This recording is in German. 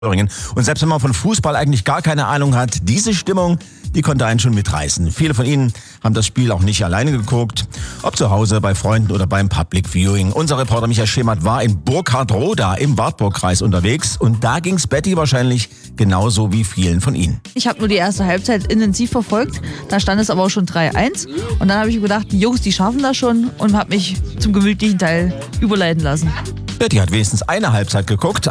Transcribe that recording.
Und selbst wenn man von Fußball eigentlich gar keine Ahnung hat, diese Stimmung, die konnte einen schon mitreißen. Viele von Ihnen haben das Spiel auch nicht alleine geguckt, ob zu Hause, bei Freunden oder beim Public Viewing. Unser Reporter Michael Schemert war in Burkhardroda im Wartburgkreis unterwegs und da ging's Betty wahrscheinlich genauso wie vielen von Ihnen. Ich habe nur die erste Halbzeit intensiv verfolgt, da stand es aber auch schon 3-1 und dann habe ich mir gedacht, die Jungs, die schaffen das schon und habe mich zum gemütlichen Teil überleiten lassen. Betty hat wenigstens eine Halbzeit geguckt.